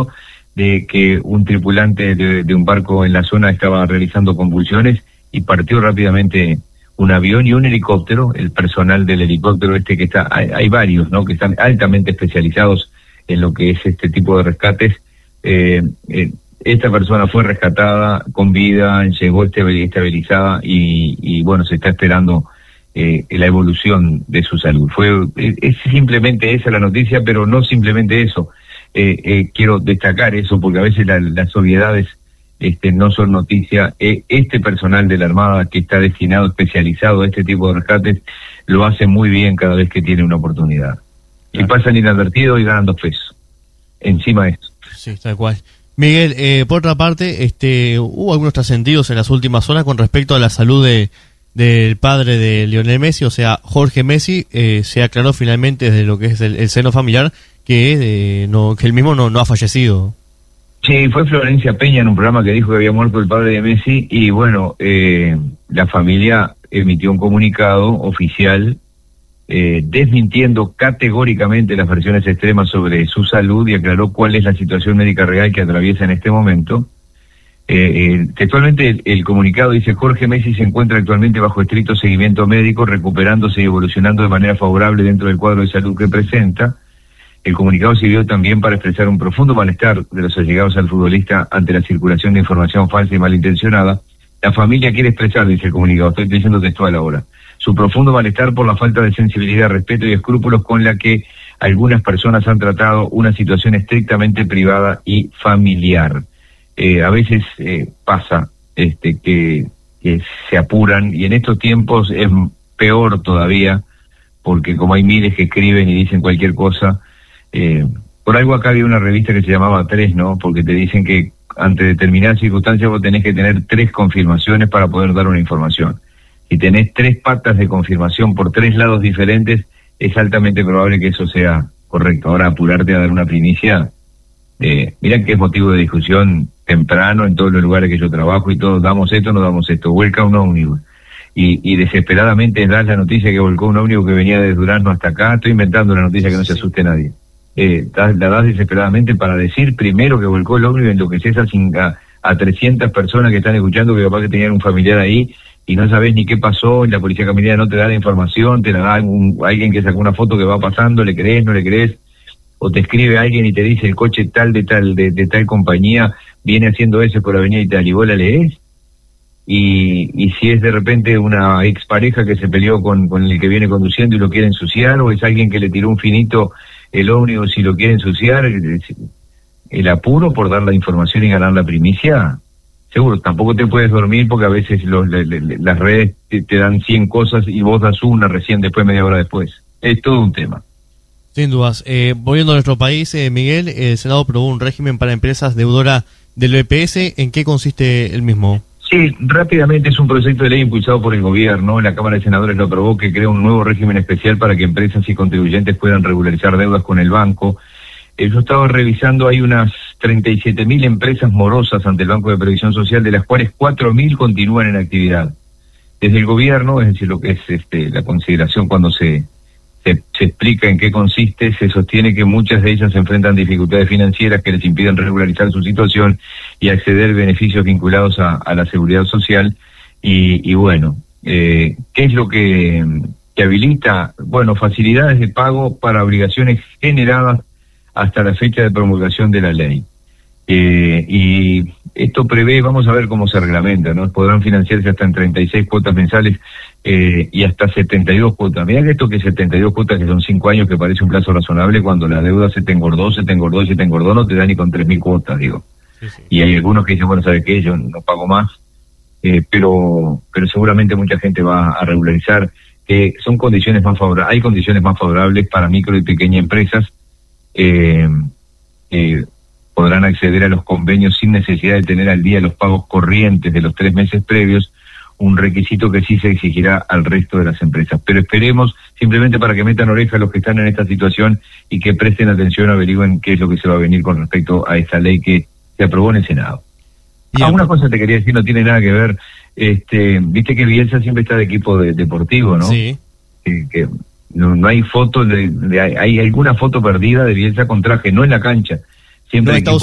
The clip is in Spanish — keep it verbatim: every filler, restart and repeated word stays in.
caso de que un tripulante de, de un barco en la zona estaba realizando convulsiones y partió rápidamente un avión y un helicóptero. El personal del helicóptero este que está, hay, hay varios, ¿no?, que están altamente especializados en lo que es este tipo de rescates. Eh, eh, esta persona fue rescatada con vida, llegó estabilizada y, y bueno, se está esperando eh, la evolución de su salud. Fue es, es simplemente esa la noticia, pero no simplemente eso. Eh, eh, quiero destacar eso porque a veces la, las obviedades este, no son noticia. Eh, este personal de la Armada que está destinado, especializado a este tipo de rescates, lo hace muy bien cada vez que tiene una oportunidad. Claro. Y pasan inadvertidos y ganan dos pesos. Encima de eso. Sí, tal cual. Miguel, eh, por otra parte, este, hubo algunos trascendidos en las últimas horas con respecto a la salud de del padre de Lionel Messi, o sea, Jorge Messi. Eh, se aclaró finalmente desde lo que es el, el seno familiar que eh, no que él mismo no, no ha fallecido. Sí, fue Florencia Peña en un programa que dijo que había muerto el padre de Messi y bueno, eh, la familia emitió un comunicado oficial eh, desmintiendo categóricamente las versiones extremas sobre su salud y aclaró cuál es la situación médica real que atraviesa en este momento. Eh, eh, textualmente el, el comunicado dice: Jorge Messi se encuentra actualmente bajo estricto seguimiento médico, recuperándose y evolucionando de manera favorable dentro del cuadro de salud que presenta. El comunicado sirvió también para expresar un profundo malestar de los allegados al futbolista ante la circulación de información falsa y malintencionada. La familia quiere expresar, dice el comunicado, estoy diciendo textual ahora, su profundo malestar por la falta de sensibilidad, respeto y escrúpulos con la que algunas personas han tratado una situación estrictamente privada y familiar. Eh, a veces eh, pasa este, que, que se apuran y en estos tiempos es peor todavía porque como hay miles que escriben y dicen cualquier cosa. Eh, por algo acá había una revista que se llamaba Tres, ¿no? Porque te dicen que ante determinadas circunstancias vos tenés que tener tres confirmaciones para poder dar una información. Si tenés tres patas de confirmación por tres lados diferentes, es altamente probable que eso sea correcto. Ahora, apurarte a dar una primicia, eh, mirá que es motivo de discusión temprano en todos los lugares que yo trabajo y todos damos esto, no damos esto, vuelca un ómnibus. Y, y desesperadamente das la noticia que volcó un ómnibus que venía de Durazno hasta acá. Estoy inventando una noticia que no se asuste nadie. Eh, la das desesperadamente para decir primero que volcó el ómnibus, enloqueces a, a, a trescientas personas que están escuchando que capaz que tenían un familiar ahí y no sabes ni qué pasó, y la policía caminera no te da la información, te la da un, alguien que sacó una foto que va pasando, le crees, no le crees, o te escribe alguien y te dice el coche tal de tal de, de tal compañía viene haciendo eso por avenida y tal, y vos la lees. Y, y si es de repente una expareja que se peleó con, con el que viene conduciendo y lo quiere ensuciar, o es alguien que le tiró un finito el ómnibus si lo quiere ensuciar, el apuro por dar la información y ganar la primicia, seguro, tampoco te puedes dormir porque a veces los, le, le, las redes te, te dan cien cosas y vos das una recién después, media hora después. Es todo un tema. Sin dudas. Eh, volviendo a nuestro país, eh, Miguel, el Senado aprobó un régimen para empresas deudoras del B P S. ¿En qué consiste el mismo? Sí, rápidamente es un proyecto de ley impulsado por el gobierno. La Cámara de Senadores lo aprobó, que crea un nuevo régimen especial para que empresas y contribuyentes puedan regularizar deudas con el banco. Eh, yo estaba revisando, hay unas treinta y siete mil empresas morosas ante el Banco de Previsión Social, de las cuales cuatro mil continúan en actividad. Desde el gobierno, es decir, lo que es este, la consideración cuando se, se, se explica en qué consiste, se sostiene que muchas de ellas enfrentan dificultades financieras que les impiden regularizar su situación y acceder a beneficios vinculados a, a la seguridad social. Y, y bueno, eh, ¿qué es lo que, que habilita? Bueno, facilidades de pago para obligaciones generadas hasta la fecha de promulgación de la ley. Eh, y esto prevé, vamos a ver cómo se reglamenta, ¿no? Podrán financiarse hasta en treinta y seis cuotas mensales eh, y hasta setenta y dos cuotas. Mirá que esto que setenta y dos cuotas, que son cinco años, que parece un plazo razonable, cuando la deuda se te engordó, se te engordó y se te engordó, no te da ni con tres mil cuotas, digo. Sí, sí. Y hay algunos que dicen, bueno, ¿sabe qué? Yo no pago más, eh, pero pero seguramente mucha gente va a regularizar, que eh, son condiciones más favorables, hay condiciones más favorables para micro y pequeñas empresas. Eh, eh, podrán acceder a los convenios sin necesidad de tener al día los pagos corrientes de los tres meses previos, un requisito que sí se exigirá al resto de las empresas. Pero esperemos, simplemente para que metan oreja a los que están en esta situación y que presten atención, averigüen qué es lo que se va a venir con respecto a esta ley que se aprobó en el Senado. Ah, una cosa te quería decir, no tiene nada que ver, este, viste que Bielsa siempre está de equipo de, deportivo, ¿no? Sí. Que, que no, no hay fotos, de, de, hay alguna foto perdida de Bielsa con traje, no en la cancha. Siempre no está